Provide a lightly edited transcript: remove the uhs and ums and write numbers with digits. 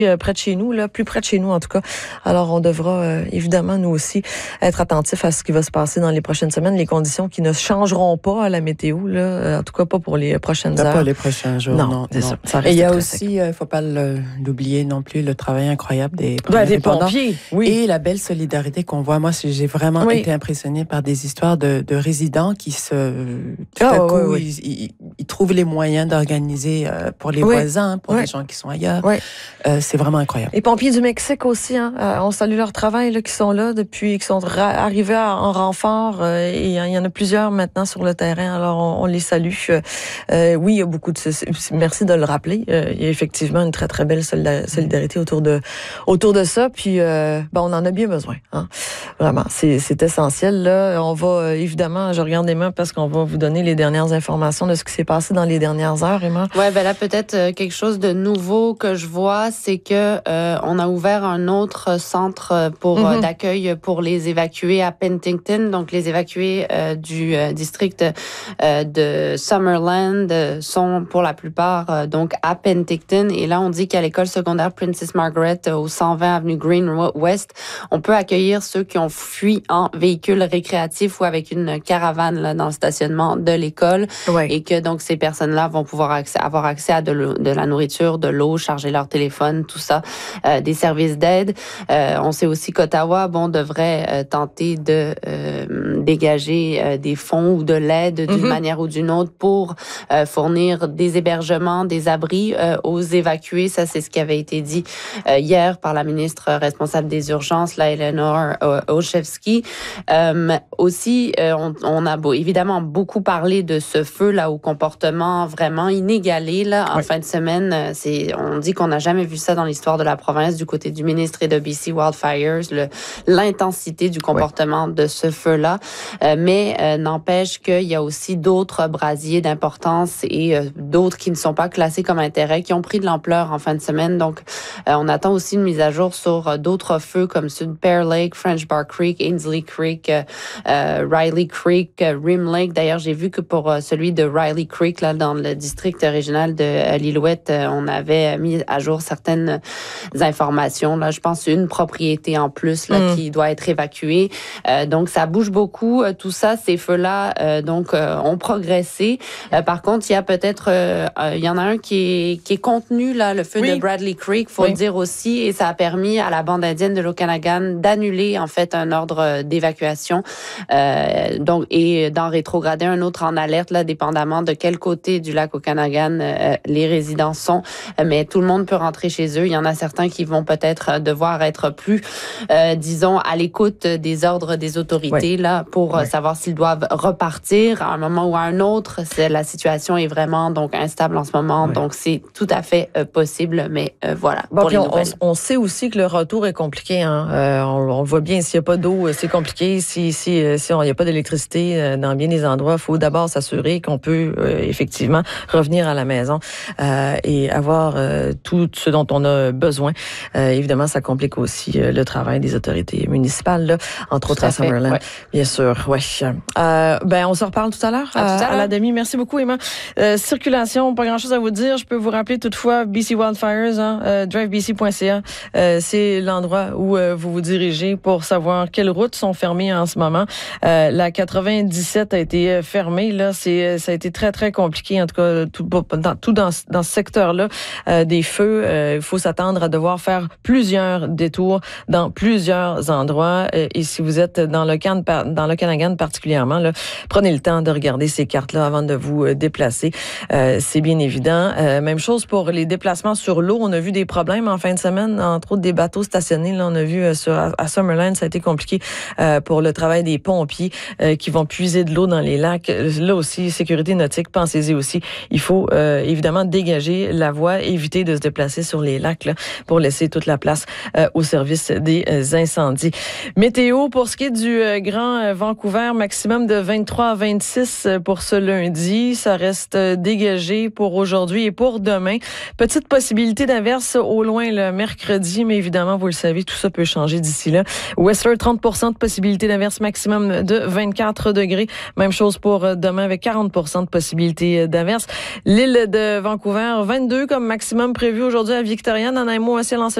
près de chez nous, là, plus près de chez nous en tout cas. Alors on devra évidemment nous aussi être attentifs à ce qui va se passer dans les prochaines semaines, les conditions qui ne changeront pas à la météo, là, en tout cas pas pour les prochaines heures. Pas les prochains jours, non. C'est ça. Ça et il y a aussi, il faut pas l'oublier non plus, le travail incroyable des pompiers, oui. Et la belle solidarité qu'on voit. Moi, j'ai vraiment été impressionnée par des histoires de résidents qui tout à coup, ils trouvent les moyens d'organiser pour les voisins, pour les gens qui sont ailleurs. C'est vraiment incroyable. Les pompiers du Mexique aussi, hein, on salue leur travail, là, qui sont là depuis, qui sont arrivés en renfort. Et il y en a plusieurs maintenant sur le terrain. Alors on les salue. Oui, il y a beaucoup de. Merci de le rappeler. Il y a effectivement une très très belle solidarité autour de ça. Puis on en a bien besoin. Hein. Vraiment, c'est essentiel. Là, on va évidemment, je regarde Emma parce qu'on va vous donner les dernières informations de ce qui s'est passé dans les dernières heures, Emma. Ouais, là peut-être quelque chose de nouveau que je vois, c'est que on a ouvert un autre centre pour d'accueil pour les évacués à Penticton. Donc les évacués du district de Summerland sont pour la plupart donc à Penticton. Et là, on dit qu'à l'école secondaire Princess Margaret au 120 avenue Green West, on peut accueillir ceux qui ont fui en véhicule récréatif ou avec une caravane là, dans le stationnement de l'école. Et que donc ces personnes-là vont pouvoir avoir accès à de la nourriture, de l'eau, charger leur téléphone, tout ça, des services d'aide. On sait aussi qu'Ottawa, devrait tenter de dégager des fonds ou de l'aide d'une manière ou d'une autre pour fournir des hébergements, des abris aux évacués. Ça, c'est ce qui avait été dit hier par la ministre responsable des urgences, la Eleanor Olszewski. Aussi, on a évidemment beaucoup parlé de ce feu là au comportement vraiment inégalé là en fin de semaine. On dit qu'on n'a jamais vu ça dans l'histoire de la province du côté du ministre et de BC Wildfires, l'intensité du comportement de ce feu-là. Mais n'empêche qu'il y a aussi d'autres brasiers d'importance et d'autres qui ne sont pas classés comme intérêt, qui ont pris de l'ampleur en fin de semaine. Donc, on attend aussi une mise à jour sur d'autres feux comme ceux de Pear Lake, French Bar Creek, Ainsley Creek, Riley Creek, Rim Lake. D'ailleurs, j'ai vu que pour celui de Riley Creek, là, dans le district régional de l'Illooet, on avait mis à jour certaines informations. Là, je pense une propriété en plus là, qui doit être évacuée. Donc, ça bouge beaucoup. Tout ça, ces feux-là, ont progressé. Par contre, il y a peut-être, il y en a un qui est contenu, là, le feu de Bradley Creek, faut le dire aussi, et ça a permis à la bande indienne de l'Okanagan d'annuler, en fait, un ordre d'évacuation, et d'en rétrograder un autre en alerte, là, dépendamment de quel côté du lac Okanagan les résidents sont. Mais tout le monde peut rentrer chez eux. Il y en a certains qui vont peut-être devoir être plus, disons, à l'écoute des ordres des autorités, là, pour savoir s'ils doivent repartir à un moment ou à un autre. La situation est vraiment, donc, instable en ce moment. Donc, c'est tout à fait possible, mais voilà. Pour les nouvelles. On sait aussi que le retour est compliqué, hein. On le voit bien, s'il n'y a pas d'eau, c'est compliqué. Si il n'y a pas d'électricité dans bien des endroits, il faut d'abord s'assurer qu'on peut effectivement revenir à la maison et avoir tout ce dont on a besoin. Évidemment, ça complique aussi le travail des autorités municipales, là, entre autres à Summerland. Bien sûr, on se reparle tout à l'heure à la demi. Merci beaucoup, Emma. Circulation, pas grand-chose à vous dire. Je peux vous rappeler toutefois BC Wildfires, drivebc.ca. C'est l'endroit où vous vous dirigez pour savoir quelles routes sont fermées en ce moment. La 97 a été fermée. Là, ça a été très, très compliqué. En tout cas, dans ce secteur-là, des feux, il faut s'attendre à devoir faire plusieurs détours dans plusieurs endroits. Et si vous êtes dans l'Okanagan particulièrement, là, prenez le temps de regarder ces cartes-là avant de vous déplacer. C'est bien évident. Même chose pour les déplacements sur l'eau. On a vu des problèmes en fin de semaine, entre autres des bateaux stationnés. Là, on a vu à Summerland, ça a été compliqué pour le travail des pompiers qui vont puiser de l'eau dans les lacs. Là aussi, sécurité nautique, pensez-y aussi. Il faut évidemment dégager la voie, éviter de se déplacer sur les lacs là, pour laisser toute la place au service des incendies. Météo, pour ce qui est du Grand Vancouver, maximum de 23 à 26 pour ce lundi. Ça reste dégagé pour aujourd'hui et pour demain. Petite possibilité d'averse au au loin le mercredi, mais évidemment, vous le savez, tout ça peut changer d'ici là. Whistler, 30% de possibilité d'averse, maximum de 24 degrés. Même chose pour demain avec 40% de possibilité d'averse. L'île de Vancouver, 22 comme maximum prévu aujourd'hui à Victoria. Nanaimo, un ciel ensoleillé.